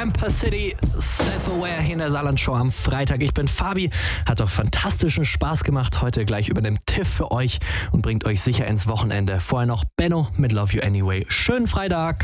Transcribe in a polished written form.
Camper City, Self-Aware hier in der Saarland-Show am Freitag. Ich bin Fabi, hat doch fantastischen Spaß gemacht. Heute gleich übernimmt Tiff für euch und bringt euch sicher ins Wochenende. Vorher noch Benno mit Love You Anyway. Schönen Freitag.